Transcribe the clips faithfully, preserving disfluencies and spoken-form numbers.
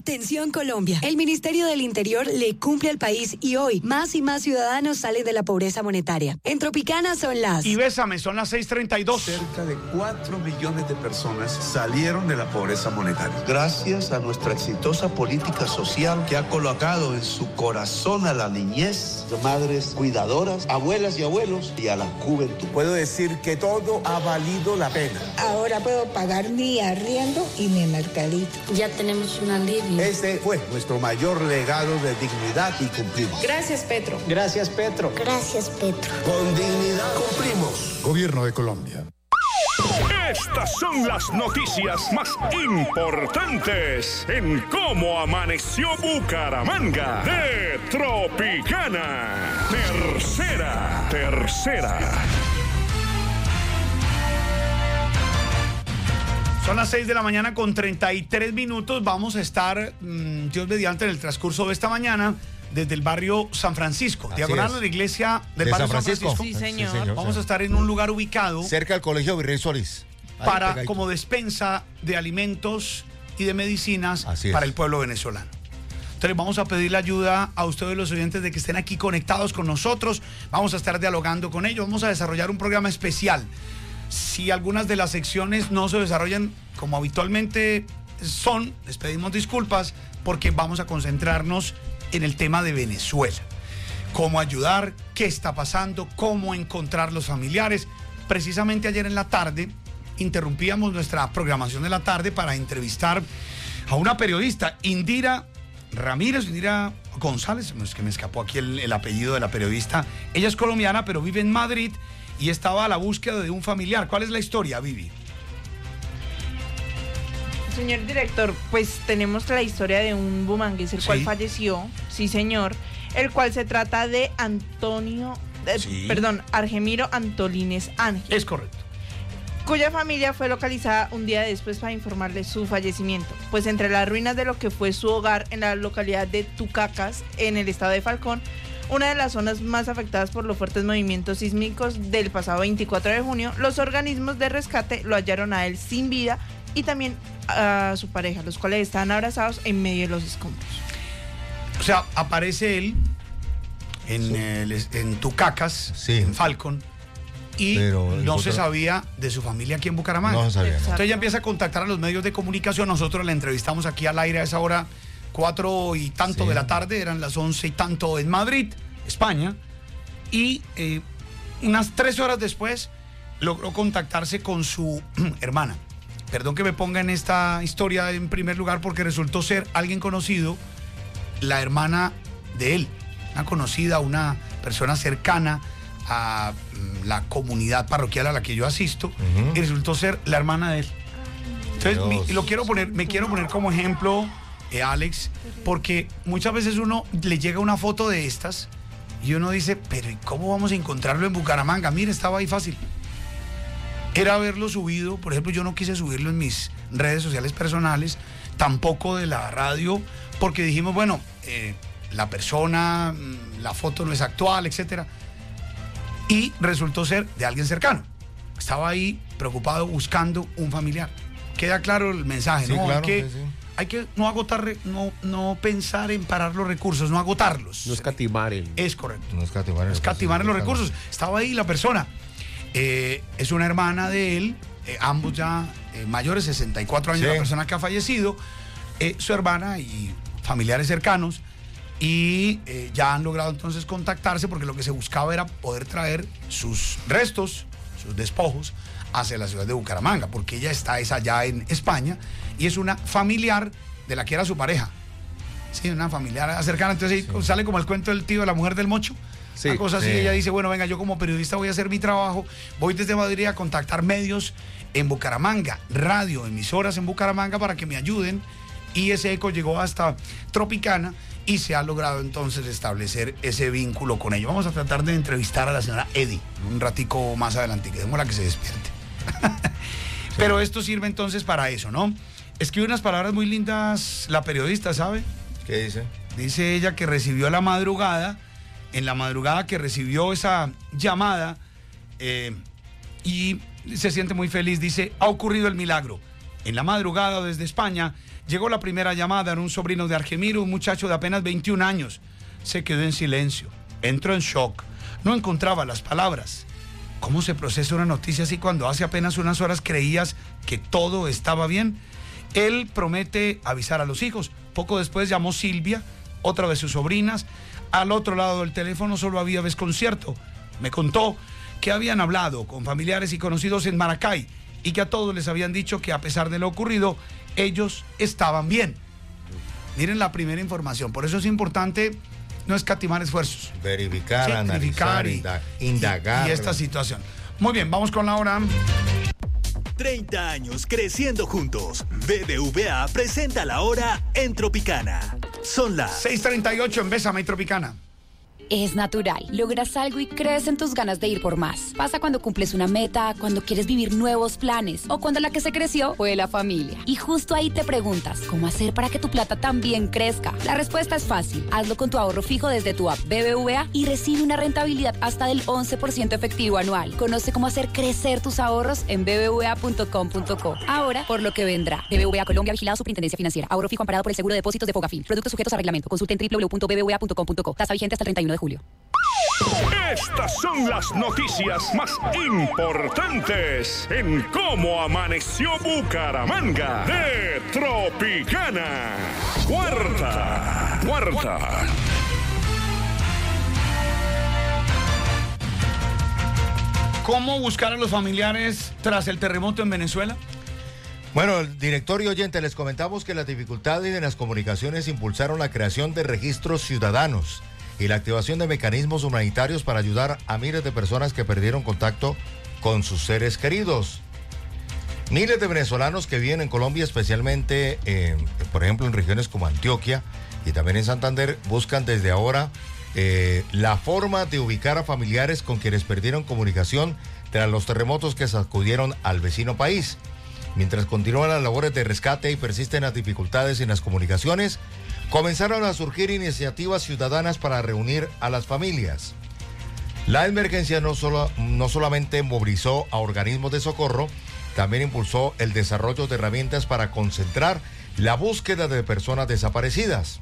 Atención Colombia, el Ministerio del Interior le cumple al país y hoy más y más ciudadanos salen de la pobreza monetaria. En Tropicana son las... Y bésame, son las seis treinta y dos. Cerca de cuatro millones de personas salieron de la pobreza monetaria. Gracias a nuestra exitosa política social que ha colocado en su corazón a la niñez, madres cuidadoras, abuelas y abuelos y a la juventud. Puedo decir que todo ha valido la pena. Ahora puedo pagar mi arriendo y mi mercadito. Ya tenemos una alivio. Este fue nuestro mayor legado de dignidad y cumplimos. Gracias, Petro. Gracias, Petro. Gracias, Petro. Con dignidad cumplimos. Gobierno de Colombia. Estas son las noticias más importantes en cómo amaneció Bucaramanga de Tropicana. Tercera, tercera. Son las seis de la mañana con treinta y tres minutos. Vamos a estar, mmm, Dios mediante, en el transcurso de esta mañana desde el barrio San Francisco, diagonal a la iglesia del ¿De barrio San Francisco? San Francisco. Sí, señor. Sí, señor. Vamos a estar en un lugar ubicado cerca del Colegio Virrey Solís. Ahí para pegadito. como despensa de alimentos y de medicinas para el pueblo venezolano. Entonces vamos a pedir la ayuda a ustedes los oyentes de que estén aquí conectados con nosotros. Vamos a estar dialogando con ellos. Vamos a desarrollar un programa especial. Si algunas de las secciones no se desarrollan como habitualmente son, les pedimos disculpas porque vamos a concentrarnos en el tema de Venezuela. Cómo ayudar, qué está pasando, cómo encontrar los familiares. Precisamente ayer en la tarde interrumpíamos nuestra programación de la tarde para entrevistar a una periodista, Indira Ramírez, Indira González, es que me escapó aquí el, el apellido de la periodista. Ella es colombiana, pero vive en Madrid y estaba a la búsqueda de un familiar. ¿Cuál es la historia, Vivi? Señor director, pues tenemos la historia de un bumangués, el ¿Sí? cual falleció, sí señor, el cual se trata de Antonio, eh, Sí. perdón, Argemiro Antolines Ángel. Es correcto. Cuya familia fue localizada un día después para informarle su fallecimiento, pues entre las ruinas de lo que fue su hogar en la localidad de Tucacas, en el estado de Falcón, una de las zonas más afectadas por los fuertes movimientos sísmicos del pasado veinticuatro de junio, los organismos de rescate lo hallaron a él sin vida y también a su pareja, los cuales estaban abrazados en medio de los escombros. O sea, aparece él en, el, en Tucacas, Sí. en Falcon, y Pero el no otro- se sabía de su familia aquí en Bucaramanga. No se sabía, no. Exacto. Entonces ella empieza a contactar a los medios de comunicación. Nosotros la entrevistamos aquí al aire a esa hora, cuatro y tanto Sí. de la tarde, eran las once y tanto en Madrid, España, y eh, unas tres horas después logró contactarse con su hermana. Perdón que me ponga en esta historia en primer lugar porque resultó ser alguien conocido, la hermana de él, una conocida, una persona cercana a mm, la comunidad parroquial a la que yo asisto, Ujú. y resultó ser la hermana de él. Entonces, mi- Dios. lo quiero poner, me quiero poner como ejemplo, eh, Alex, porque muchas veces uno le llega una foto de estas y uno dice, pero ¿y cómo vamos a encontrarlo en Bucaramanga? Mire, estaba ahí fácil. Era haberlo subido, por ejemplo, yo no quise subirlo en mis redes sociales personales, tampoco de la radio, porque dijimos, bueno, eh, la persona, mm, la foto no es actual, etcétera. Y resultó ser de alguien cercano. Estaba ahí preocupado buscando un familiar. Queda claro el mensaje, Sí, ¿no? claro, hay, que, sí, sí. hay que no agotar, re- no, no pensar en parar los recursos, no agotarlos. No escatimar el... Es correcto. No escatimar en los Escatimar en los recursos. recursos. Estaba ahí la persona. Eh, es una hermana de él, eh, ambos ya eh, mayores, sesenta y cuatro años, Sí. la persona que ha fallecido, eh, su hermana y familiares cercanos, y eh, ya han logrado entonces contactarse porque lo que se buscaba era poder traer sus restos, sus despojos, hacia la ciudad de Bucaramanga, porque ella está es allá en España y es una familiar de la que era su pareja. Sí, una familiar cercana, entonces ahí Sí. sale como el cuento del tío de la mujer del mocho. Sí, Una cosa así, sí. ella dice, bueno, venga, yo como periodista voy a hacer mi trabajo, voy desde Madrid a contactar medios en Bucaramanga, radio, emisoras en Bucaramanga para que me ayuden, y ese eco llegó hasta Tropicana y se ha logrado entonces establecer ese vínculo con ellos. Vamos a tratar de entrevistar a la señora Eddie un ratico más adelante, que démosla que se despierte. Pero esto sirve entonces para eso, ¿no? Escribe unas palabras muy lindas la periodista, ¿sabe? ¿Qué dice? Dice ella que recibió a la madrugada, en la madrugada que recibió esa llamada, eh, y se siente muy feliz. Dice, ha ocurrido el milagro. En la madrugada desde España Llegó la primera llamada, era un sobrino de Argemiro, un muchacho de apenas veintiún años. Se quedó en silencio, entró en shock, no encontraba las palabras. ¿Cómo se procesa una noticia así cuando hace apenas unas horas creías que todo estaba bien? Él promete avisar a los hijos. Poco después llamó Silvia, otra de sus sobrinas. Al otro lado del teléfono solo había desconcierto. Me contó que habían hablado con familiares y conocidos en Maracay y que a todos les habían dicho que a pesar de lo ocurrido, ellos estaban bien. Miren la primera información, por eso es importante no escatimar esfuerzos. Verificar, Sí, analizar, verificar y, indagar. Y, y esta situación. Muy bien, vamos con la hora. treinta años creciendo juntos. B B V A presenta la hora en Tropicana. Son las seis treinta y ocho en Bésame y Tropicana. Es natural. Logras algo y crees en tus ganas de ir por más. Pasa cuando cumples una meta, cuando quieres vivir nuevos planes o cuando la que se creció fue la familia. Y justo ahí te preguntas, ¿cómo hacer para que tu plata también crezca? La respuesta es fácil. Hazlo con tu ahorro fijo desde tu app B B V A y recibe una rentabilidad hasta del once por ciento efectivo anual. Conoce cómo hacer crecer tus ahorros en b b v a punto com punto co. Ahora, por lo que vendrá. B B V A Colombia, vigilado Superintendencia Financiera. Ahorro fijo amparado por el Seguro de Depósitos de Fogafín. Productos sujetos a reglamento. Consulte en w w w punto b b v a punto com punto co. Tasa vigente hasta el treinta y uno de julio. Estas son las noticias más importantes en Cómo Amaneció Bucaramanga de Tropicana. Cuarta, cuarta. ¿Cómo buscar a los familiares tras el terremoto en Venezuela? Bueno, el director y oyente, les comentamos que las dificultades en las comunicaciones impulsaron la creación de registros ciudadanos y la activación de mecanismos humanitarios para ayudar a miles de personas que perdieron contacto con sus seres queridos. Miles de venezolanos que viven en Colombia, especialmente, eh, por ejemplo, en regiones como Antioquia y también en Santander, buscan desde ahora eh, la forma de ubicar a familiares con quienes perdieron comunicación tras los terremotos que sacudieron al vecino país. Mientras continúan las labores de rescate y persisten las dificultades en las comunicaciones, comenzaron a surgir iniciativas ciudadanas para reunir a las familias. La emergencia no, solo, no solamente movilizó a organismos de socorro, también impulsó el desarrollo de herramientas para concentrar la búsqueda de personas desaparecidas.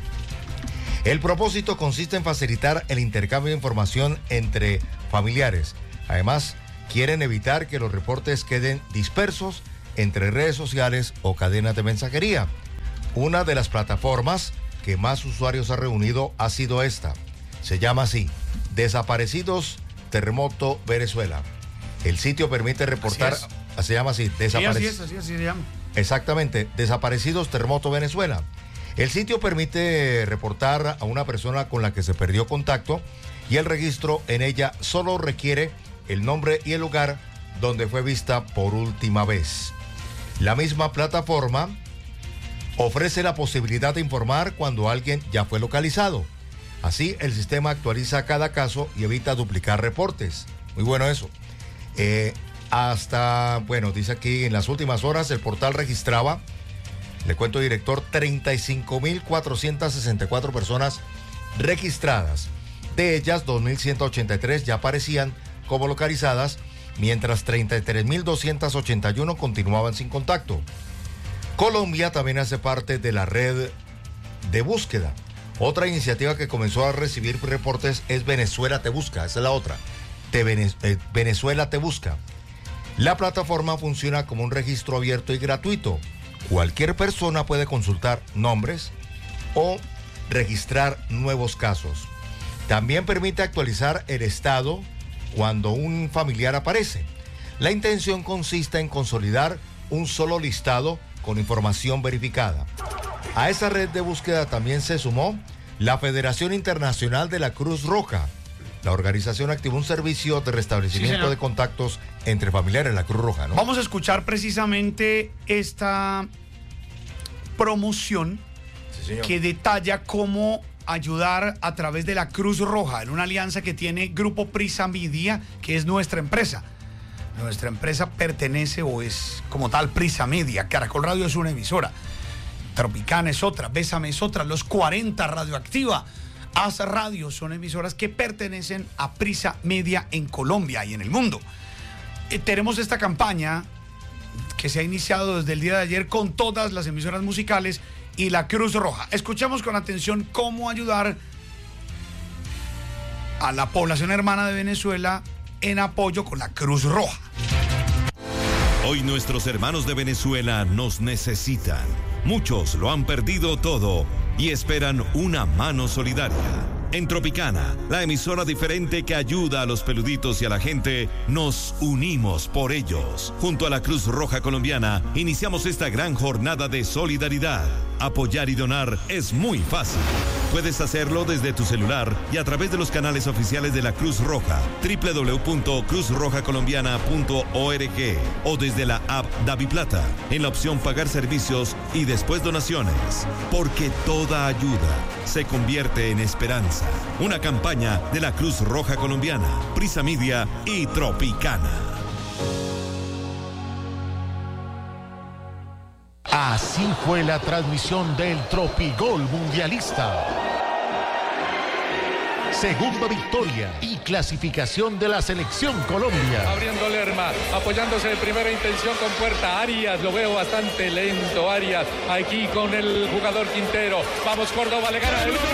El propósito consiste en facilitar el intercambio de información entre familiares. Además, quieren evitar que los reportes queden dispersos entre redes sociales o cadenas de mensajería. Una de las plataformas que más usuarios ha reunido ha sido esta. Se llama así, Desaparecidos Terremoto Venezuela. El sitio permite reportar, así se llama así, Desaparecidos. Sí, así es, así, así se llama. Exactamente, Desaparecidos Terremoto Venezuela. El sitio permite reportar a una persona con la que se perdió contacto y el registro en ella solo requiere el nombre y el lugar donde fue vista por última vez. La misma plataforma ofrece la posibilidad de informar cuando alguien ya fue localizado. Así, el sistema actualiza cada caso y evita duplicar reportes. Muy bueno eso. Eh, hasta, bueno, dice aquí, en las últimas horas el portal registraba, le cuento, director, treinta y cinco mil cuatrocientas sesenta y cuatro personas registradas. De ellas, dos mil ciento ochenta y tres ya aparecían como localizadas, mientras treinta y tres mil doscientos ochenta y uno continuaban sin contacto. Colombia también hace parte de la red de búsqueda. Otra iniciativa que comenzó a recibir reportes es Venezuela Te Busca, esa es la otra. Te Vene- eh, Venezuela Te Busca. La plataforma funciona como un registro abierto y gratuito. Cualquier persona puede consultar nombres o registrar nuevos casos. También permite actualizar el estado cuando un familiar aparece. La intención consiste en consolidar un solo listado con información verificada. A esa red de búsqueda también se sumó la Federación Internacional de la Cruz Roja. La organización activó un servicio de restablecimiento sí, de contactos entre familiares, la Cruz Roja, ¿no? Vamos a escuchar precisamente esta promoción sí, que detalla cómo ayudar a través de la Cruz Roja, en una alianza que tiene Grupo Prisa Media, que es nuestra empresa. Nuestra empresa pertenece o es como tal Prisa Media. Caracol Radio es una emisora, Tropicana es otra, Bésame es otra, Los cuarenta Radioactiva, Haz Radio son emisoras que pertenecen a Prisa Media en Colombia y en el mundo. Eh, tenemos esta campaña que se ha iniciado desde el día de ayer con todas las emisoras musicales y la Cruz Roja. Escuchemos con atención cómo ayudar a la población hermana de Venezuela en apoyo con la Cruz Roja. Hoy nuestros hermanos de Venezuela nos necesitan. Muchos lo han perdido todo y esperan una mano solidaria. En Tropicana, la emisora diferente que ayuda a los peluditos y a la gente, nos unimos por ellos. Junto a la Cruz Roja Colombiana, iniciamos esta gran jornada de solidaridad. Apoyar y donar es muy fácil. Puedes hacerlo desde tu celular y a través de los canales oficiales de la Cruz Roja, doble u doble u doble u punto cruz roja colombiana punto org, o desde la app DaviPlata, en la opción Pagar Servicios y después Donaciones. Porque toda ayuda se convierte en esperanza. Una campaña de la Cruz Roja Colombiana, Prisa Media y Tropicana. Así fue la transmisión del Tropigol Mundialista. Segunda victoria y clasificación de la selección Colombia. Abriendo Lerma, apoyándose de primera intención con Puerta. Arias, lo veo bastante lento, Arias, aquí con el jugador Quintero. Vamos, Córdoba, le gana el...